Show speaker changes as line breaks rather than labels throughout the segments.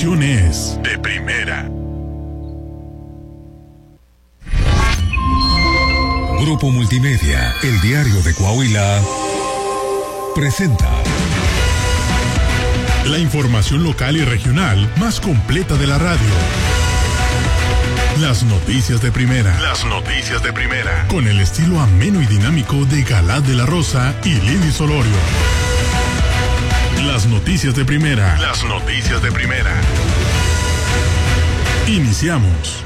información es de primera.
Grupo Multimedia, el diario de Coahuila, presenta
la información local y regional más completa de la radio. Las noticias de primera. Las noticias de primera. Con el estilo ameno y dinámico de Galad de la Rosa y Lili Solorio. Las noticias de primera. Las noticias de primera. Iniciamos.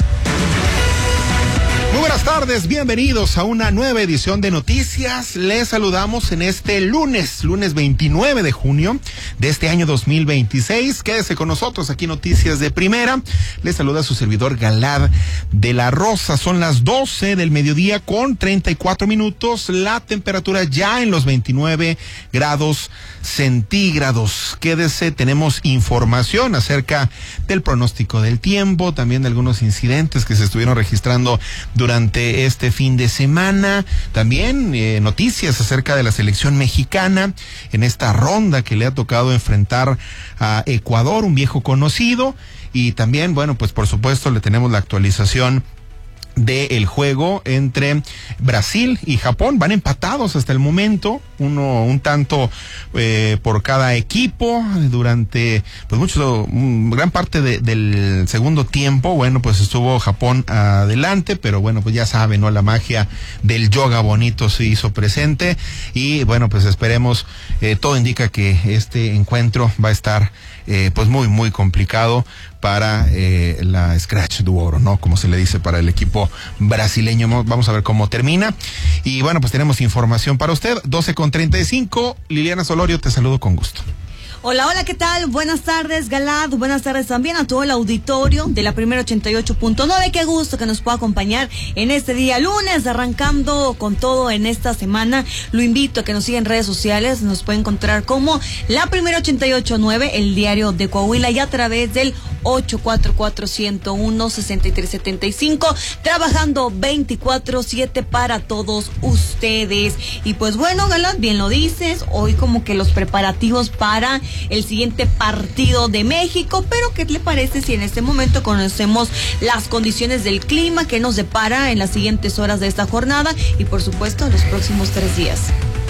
Muy buenas tardes, bienvenidos a una nueva edición de Noticias. Les saludamos en este lunes 29 de junio de este año 2026. Quédese con nosotros aquí Noticias de Primera. Les saluda su servidor Galad de la Rosa. Son las 12 del mediodía con 34 minutos. La temperatura ya en los 29 grados centígrados. Quédese, tenemos información acerca del pronóstico del tiempo, también de algunos incidentes que se estuvieron registrando durante este fin de semana. También noticias acerca de la selección mexicana en esta ronda que le ha tocado enfrentar a Ecuador, un viejo conocido. Y también, bueno, pues por supuesto le tenemos la actualización del juego entre Brasil y Japón. Van empatados hasta el momento, un tanto por cada equipo durante pues gran parte del segundo tiempo. Bueno, pues estuvo Japón adelante, pero bueno, pues ya saben, ¿no? La magia del yoga bonito se hizo presente y bueno, pues esperemos, todo indica que este encuentro va a estar pues muy complicado para la Scratch du Oro, ¿no? Como se le dice para el equipo brasileño. Vamos a ver cómo termina. Y bueno, pues tenemos información para usted. 12:35. Liliana Solorio, te saludo con gusto.
Hola, ¿qué tal? Buenas tardes, Galad. Buenas tardes también a todo el auditorio de la Primera 88.9. Qué gusto que nos pueda acompañar en este día lunes, arrancando con todo en esta semana. Lo invito a que nos siga en redes sociales. Nos puede encontrar como la Primera 88.9, el diario de Coahuila, y a través del 844-101-6375, trabajando 24/7 para todos ustedes. Y pues bueno, Galad, bien lo dices, hoy como que los preparativos para el siguiente partido de México, pero ¿qué le parece si en este momento conocemos las condiciones del clima que nos depara en las siguientes horas de esta jornada y por supuesto los próximos 3 días?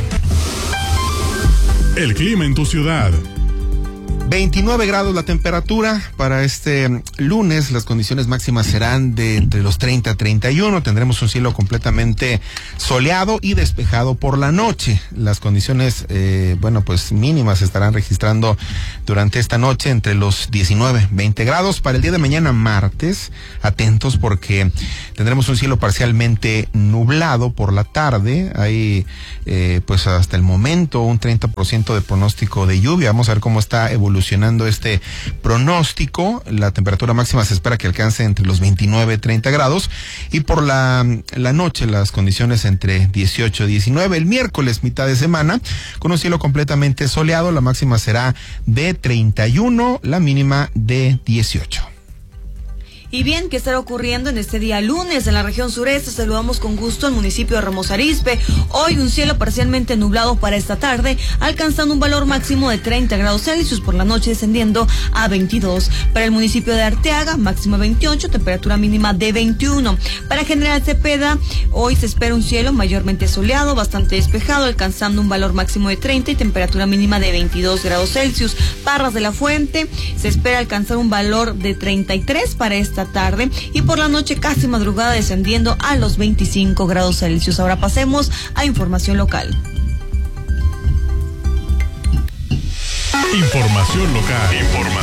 El clima en tu ciudad.
29 grados la temperatura para este lunes. Las condiciones máximas serán de entre los 30 a 31. Tendremos un cielo completamente soleado y despejado por la noche. Las condiciones, pues mínimas se estarán registrando durante esta noche entre los 19, 20 grados. Para el día de mañana, martes, atentos porque tendremos un cielo parcialmente nublado por la tarde. Hay, pues hasta el momento, un 30% de pronóstico de lluvia. Vamos a ver cómo está evolucionando este pronóstico. La temperatura máxima se espera que alcance entre los 29 y 30 grados y por la noche las condiciones entre 18 y 19. El miércoles, mitad de semana, con un cielo completamente soleado, la máxima será de 31, la mínima de 18.
Y bien, ¿qué estará ocurriendo en este día lunes en la región sureste? Saludamos con gusto al municipio de Ramos Arizpe. Hoy un cielo parcialmente nublado para esta tarde, alcanzando un valor máximo de 30 grados Celsius, por la noche descendiendo a 22. Para el municipio de Arteaga, máxima 28, temperatura mínima de 21. Para General Cepeda, hoy se espera un cielo mayormente soleado, bastante despejado, alcanzando un valor máximo de 30 y temperatura mínima de 22 grados Celsius. Parras de la Fuente, se espera alcanzar un valor de 33 para esta tarde y por la noche casi madrugada descendiendo a los 25 grados Celsius. Ahora pasemos a información local.
Información local.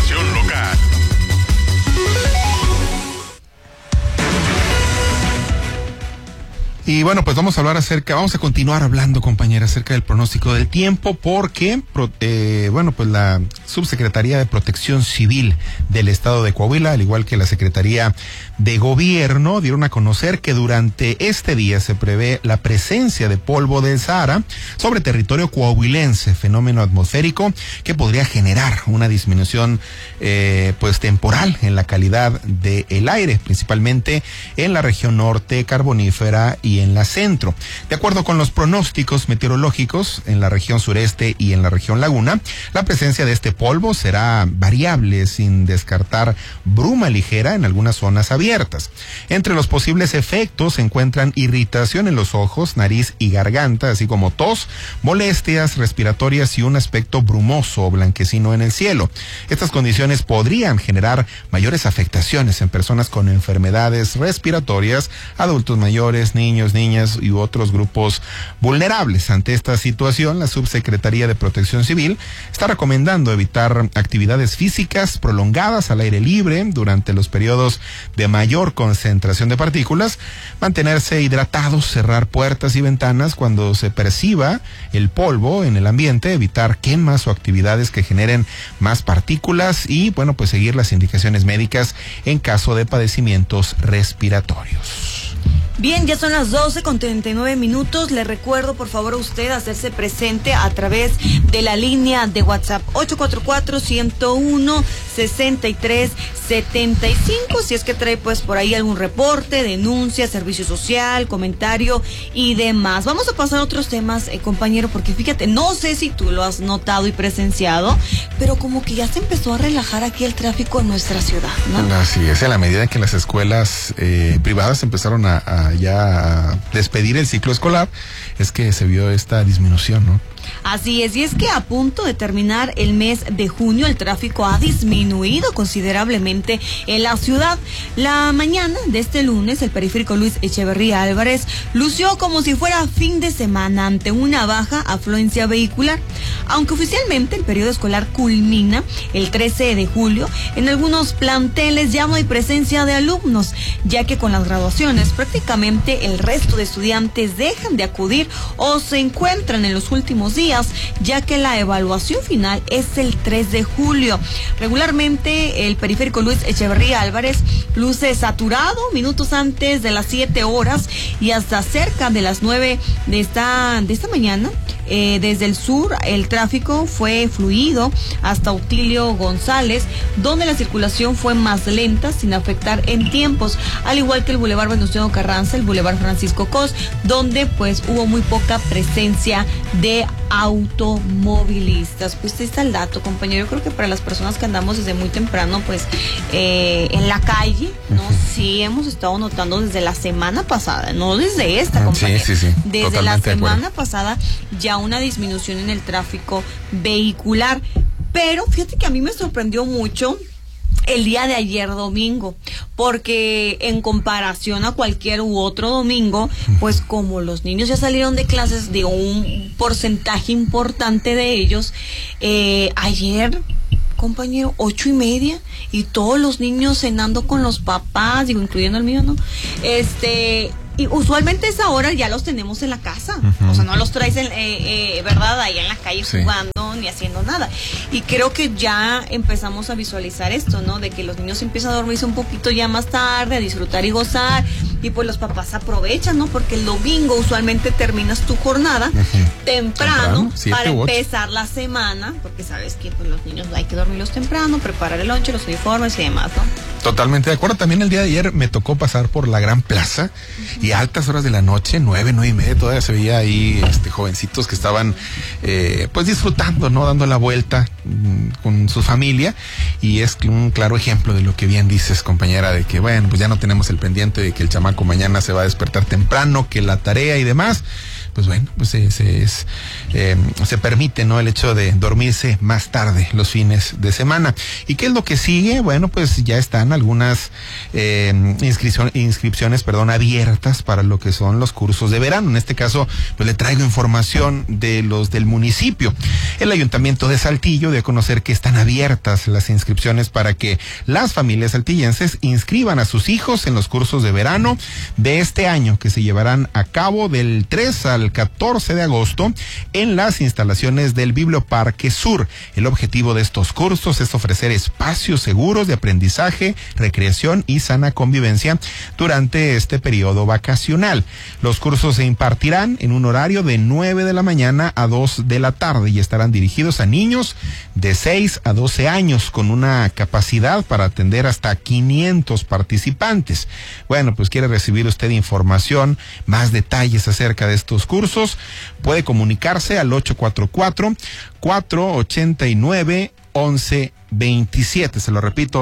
Y bueno, pues vamos a continuar hablando, compañera, acerca del pronóstico del tiempo, porque, pues la Subsecretaría de Protección Civil del Estado de Coahuila, al igual que la Secretaría de Gobierno, dieron a conocer que durante este día se prevé la presencia de polvo del Sahara sobre territorio coahuilense, fenómeno atmosférico que podría generar una disminución, pues temporal en la calidad del aire, principalmente en la región norte carbonífera y y en la centro. De acuerdo con los pronósticos meteorológicos, en la región sureste y en la región laguna, la presencia de este polvo será variable, sin descartar bruma ligera en algunas zonas abiertas. Entre los posibles efectos se encuentran irritación en los ojos, nariz y garganta, así como tos, molestias respiratorias y un aspecto brumoso o blanquecino en el cielo. Estas condiciones podrían generar mayores afectaciones en personas con enfermedades respiratorias, adultos mayores, niños, niñas y otros grupos vulnerables. Ante esta situación, la Subsecretaría de Protección Civil está recomendando evitar actividades físicas prolongadas al aire libre durante los periodos de mayor concentración de partículas, mantenerse hidratados, cerrar puertas y ventanas cuando se perciba el polvo en el ambiente, evitar quemas o actividades que generen más partículas y, bueno, pues seguir las indicaciones médicas en caso de padecimientos respiratorios.
Bien, ya son las 12:39. Le recuerdo, por favor, a usted hacerse presente a través de la línea de WhatsApp 844-101-6375. Si es que trae pues por ahí algún reporte, denuncia, servicio social, comentario y demás. Vamos a pasar a otros temas, compañero, porque fíjate, no sé si tú lo has notado y presenciado, pero como que ya se empezó a relajar aquí el tráfico en nuestra ciudad, ¿no?
Así es, a la medida que las escuelas privadas empezaron a despedir el ciclo escolar, es que se vio esta disminución, ¿no?
Así es, y es que a punto de terminar el mes de junio, el tráfico ha disminuido considerablemente en la ciudad. La mañana de este lunes, el periférico Luis Echeverría Álvarez lució como si fuera fin de semana ante una baja afluencia vehicular. Aunque oficialmente el periodo escolar culmina el 13 de julio, en algunos planteles ya no hay presencia de alumnos, ya que con las graduaciones prácticamente el resto de estudiantes dejan de acudir o se encuentran en los últimos días, ya que la evaluación final es el 3 de julio. Regularmente el periférico Luis Echeverría Álvarez luce saturado minutos antes de las 7 horas y hasta cerca de las 9 de esta mañana. Desde el sur el tráfico fue fluido hasta Utilio González, donde la circulación fue más lenta sin afectar en tiempos, al igual que el Boulevard Venustiano Carranza, el Boulevard Francisco Cos, donde pues hubo muy poca presencia de automovilistas. Pues ahí está el dato, compañero. Yo creo que para las personas que andamos desde muy temprano pues en la calle, ¿no? Sí hemos estado notando desde la semana pasada, no desde esta, compañero.
Sí.
Desde
totalmente
la semana pasada ya una disminución en el tráfico vehicular. Pero fíjate que a mí me sorprendió mucho el día de ayer domingo, porque en comparación a cualquier u otro domingo, pues como los niños ya salieron de clases, de un porcentaje importante de ellos, ayer, compañero, 8:30, y todos los niños cenando con los papás, digo, incluyendo el mío, ¿no? Y usualmente a esa hora ya los tenemos en la casa. O sea, no los traes, ¿verdad? Ahí en la calle jugando ni haciendo nada. Y creo que ya empezamos a visualizar esto, ¿no? De que los niños empiezan a dormirse un poquito ya más tarde, a disfrutar y gozar. Y pues los papás aprovechan, ¿no? Porque el domingo usualmente terminas tu jornada temprano para empezar la semana. Porque sabes que pues los niños hay que dormirlos temprano, preparar el lonche, los uniformes y demás, ¿no?
Totalmente de acuerdo. También el día de ayer me tocó pasar por la Gran Plaza y a altas horas de la noche, 9:30, todavía se veía ahí jovencitos que estaban pues disfrutando, ¿no? Dando la vuelta con su familia, y es un claro ejemplo de lo que bien dices, compañera, de que bueno, pues ya no tenemos el pendiente de que el chamaco mañana se va a despertar temprano, que la tarea y demás. Pues bueno, pues se permite, ¿no? El hecho de dormirse más tarde los fines de semana. ¿Y qué es lo que sigue? Bueno, pues ya están algunas inscripciones, abiertas para lo que son los cursos de verano. En este caso, pues le traigo información de los del municipio. El Ayuntamiento de Saltillo dio a conocer que están abiertas las inscripciones para que las familias saltillenses inscriban a sus hijos en los cursos de verano de este año, que se llevarán a cabo del 3 al al 14 de agosto en las instalaciones del Biblioparque Sur. El objetivo de estos cursos es ofrecer espacios seguros de aprendizaje, recreación y sana convivencia durante este periodo vacacional. Los cursos se impartirán en un horario de 9 de la mañana a 2 de la tarde y estarán dirigidos a niños de 6 a 12 años con una capacidad para atender hasta 500 participantes. Bueno, pues quiere recibir usted información, más detalles acerca de estos cursos, puede comunicarse al 844-489-1127. Se lo repito,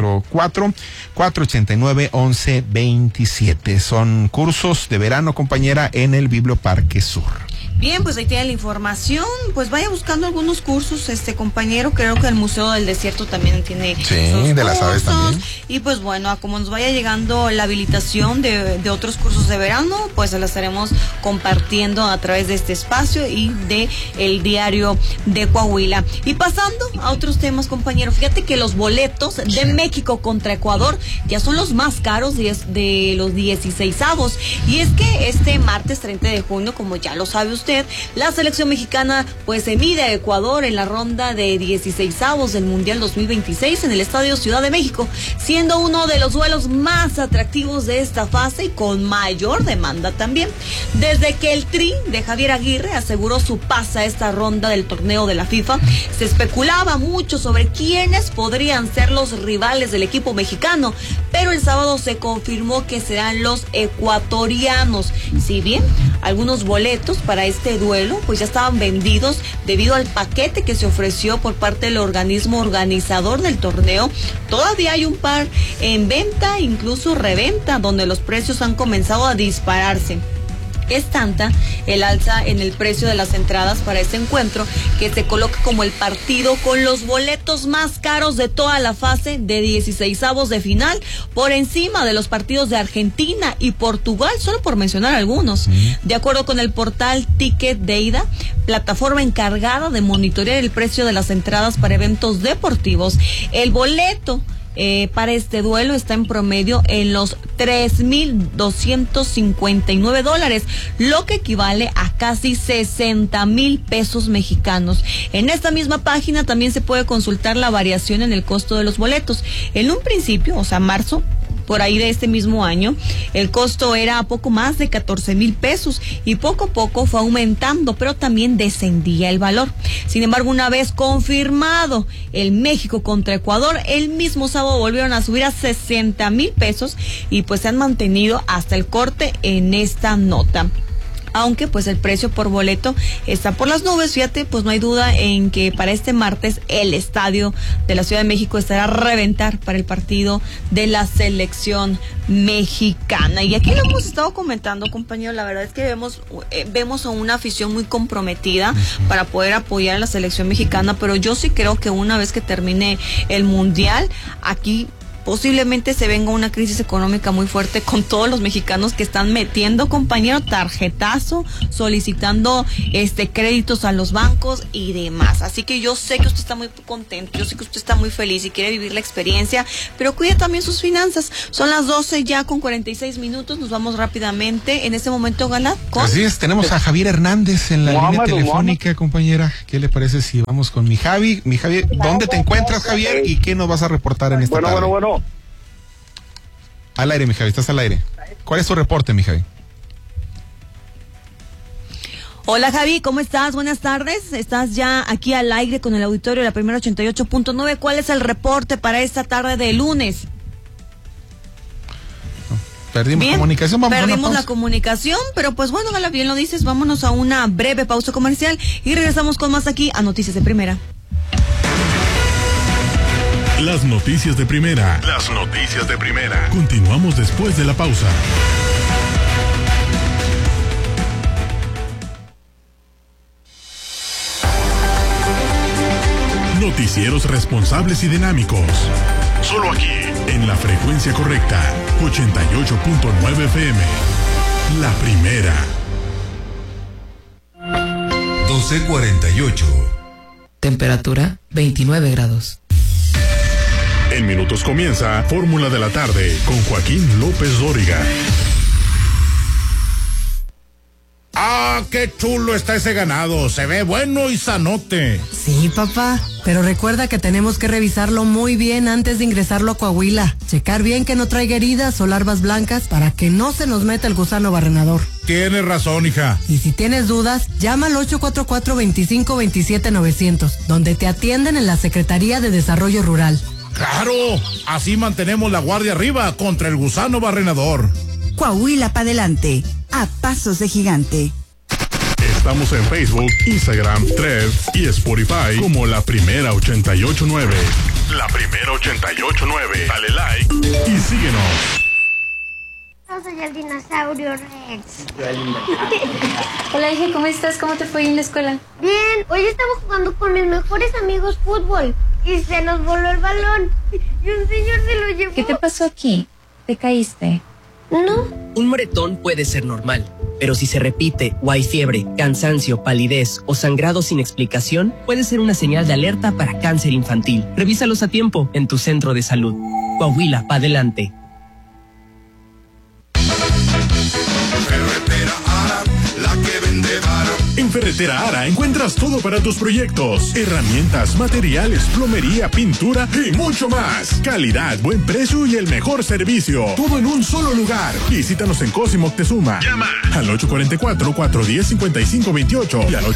844-489-1127. Son cursos de verano, compañera, en el Biblioparque Sur.
Bien, pues ahí tiene la información. Pues vaya buscando algunos cursos, compañero. Creo que el Museo del Desierto también tiene sus
de las aves también.
Y pues bueno, a como nos vaya llegando la habilitación de otros cursos de verano, pues se la estaremos compartiendo a través de este espacio y de el Diario de Coahuila. Y pasando a otros temas, compañero, fíjate que los boletos de México contra Ecuador ya son los más caros de los 16avos. Y es que este martes 30 de junio, como ya lo sabe usted, la selección mexicana pues se mide a Ecuador en la ronda de 16avos del Mundial 2026 en el Estadio Ciudad de México, siendo uno de los duelos más atractivos de esta fase y con mayor demanda también. Desde que el Tri de Javier Aguirre aseguró su pase a esta ronda del torneo de la FIFA, se especulaba mucho sobre quiénes podrían ser los rivales del equipo mexicano, pero el sábado se confirmó que serán los ecuatorianos. Si bien algunos boletos para este duelo pues ya estaban vendidos debido al paquete que se ofreció por parte del organismo organizador del torneo, todavía hay un par en venta, incluso reventa, donde los precios han comenzado a dispararse. Es tanta el alza en el precio de las entradas para este encuentro que se coloca como el partido con los boletos más caros de toda la fase de 16avos de final, por encima de los partidos de Argentina y Portugal, solo por mencionar algunos. De acuerdo con el portal Ticket Data, plataforma encargada de monitorear el precio de las entradas para eventos deportivos, el boleto para este duelo está en promedio en los $3,259, lo que equivale a casi 60,000 pesos mexicanos. En esta misma página también se puede consultar la variación en el costo de los boletos. En un principio, o sea, marzo, por ahí de este mismo año, el costo era poco más de 14,000 pesos y poco a poco fue aumentando, pero también descendía el valor. Sin embargo, una vez confirmado el México contra Ecuador, el mismo sábado volvieron a subir a 60,000 pesos y pues se han mantenido hasta el corte en esta nota. Aunque pues el precio por boleto está por las nubes, fíjate, pues no hay duda en que para este martes el estadio de la Ciudad de México estará a reventar para el partido de la selección mexicana. Y aquí lo hemos estado comentando, compañero, la verdad es que vemos a una afición muy comprometida para poder apoyar a la selección mexicana, pero yo sí creo que una vez que termine el Mundial, aquí posiblemente se venga una crisis económica muy fuerte con todos los mexicanos que están metiendo, compañero, tarjetazo, solicitando créditos a los bancos y demás. Así que yo sé que usted está muy contento, yo sé que usted está muy feliz y quiere vivir la experiencia, pero cuide también sus finanzas. Son las 12 ya con 46 minutos, nos vamos rápidamente. En este momento, Galad,
Así es, tenemos a Javier Hernández en la línea telefónica, compañera. ¿Qué le parece si vamos con mi Javi? Mi Javi, ¿dónde te encuentras, Javier? ¿Y qué nos vas a reportar en esta tarde?
Bueno.
Al aire, mi Javi, estás al aire. ¿Cuál es tu reporte, mi Javi?
Hola, Javi, ¿cómo estás? Buenas tardes. Estás ya aquí al aire con el auditorio de la primera 88.9. ¿Cuál es el reporte para esta tarde de lunes?
Perdimos comunicación,
perdimos la comunicación, pero pues bueno, Gala, bien lo dices, vámonos a una breve pausa comercial y regresamos con más aquí a Noticias de Primera.
Las noticias de primera. Las noticias de primera. Continuamos después de la pausa. Noticieros responsables y dinámicos. Solo aquí, en la frecuencia correcta. 88.9 FM. La Primera.
12:48.
Temperatura 29 grados.
En minutos comienza Fórmula de la Tarde con Joaquín López Dóriga.
¡Ah, qué chulo está ese ganado! Se ve bueno y sanote.
Sí, papá, pero recuerda que tenemos que revisarlo muy bien antes de ingresarlo a Coahuila. Checar bien que no traiga heridas o larvas blancas para que no se nos meta el gusano barrenador.
Tienes razón, hija.
Y si tienes dudas, llama al 844-2527-900, donde te atienden en la Secretaría de Desarrollo Rural.
¡Claro! Así mantenemos la guardia arriba contra el gusano barrenador.
Coahuila pa' adelante, a pasos de gigante.
Estamos en Facebook, Instagram, Threads y Spotify como La Primera 889. La Primera 889. Dale like y síguenos.
Yo soy el dinosaurio Rex.
Hola, hija, ¿cómo estás? ¿Cómo te fue en la escuela?
Bien, hoy estamos jugando con mis mejores amigos fútbol y se nos voló el balón y un señor se lo llevó.
¿Qué te pasó aquí? ¿Te caíste?
No.
Un moretón puede ser normal, pero si se repite o hay fiebre, cansancio, palidez o sangrado sin explicación, puede ser una señal de alerta para cáncer infantil. Revísalos a tiempo en tu centro de salud. Coahuila, pa' adelante.
En Ferretera Ara encuentras todo para tus proyectos: herramientas, materiales, plomería, pintura y mucho más. Calidad, buen precio y el mejor servicio. Todo en un solo lugar. Visítanos en Cosimo Moctezuma. Llama al 844-410-5528 y al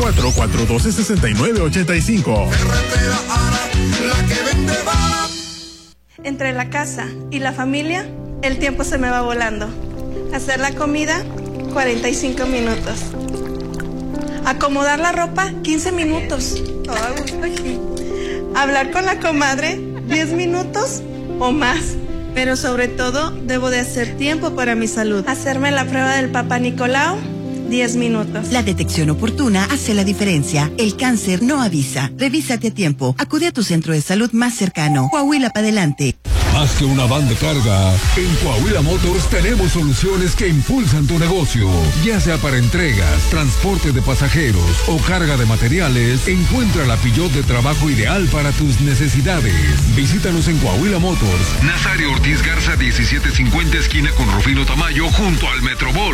844-412-6985.
Ferretera Ara, la que vende barato. Entre la casa y la familia, el tiempo se me va volando. Hacer la comida, 45 minutos. Acomodar la ropa, 15 minutos. Todo a gusto aquí. Hablar con la comadre, 10 minutos o más. Pero sobre todo, debo de hacer tiempo para mi salud. Hacerme la prueba del Papá Nicolau, 10 minutos.
La detección oportuna hace la diferencia. El cáncer no avisa. Revísate a tiempo. Acude a tu centro de salud más cercano. Coahuila pa' adelante.
Más que una van de carga, en Coahuila Motors tenemos soluciones que impulsan tu negocio. Ya sea para entregas, transporte de pasajeros o carga de materiales, encuentra la Peugeot de trabajo ideal para tus necesidades. Visítanos en Coahuila Motors.
Nazario Ortiz Garza, 1750, esquina con Rufino Tamayo, junto al Metrobol.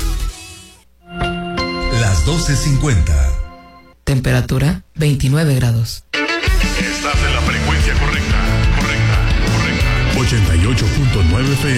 Las 12:50.
Temperatura 29 grados.
Estás en la frecuencia correcta. 88.9 FM.